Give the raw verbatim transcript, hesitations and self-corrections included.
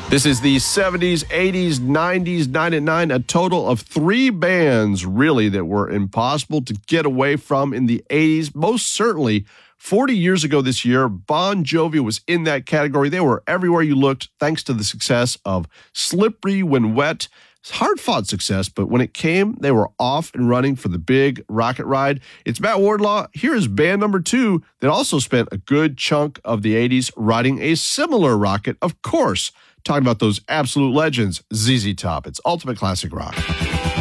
This is the seventies, eighties, nineties, nine at nine, a total of three bands, really, that were impossible to get away from in the eighties. Most certainly, forty years ago this year, Bon Jovi was in that category. They were everywhere you looked, thanks to the success of Slippery When Wet. It's hard-fought success, but when it came, they were off and running for the big rocket ride. It's Matt Wardlaw. Here is band number two that also spent a good chunk of the eighties riding a similar rocket, of course. Talking about those absolute legends, Z Z Top. It's Ultimate Classic Rock.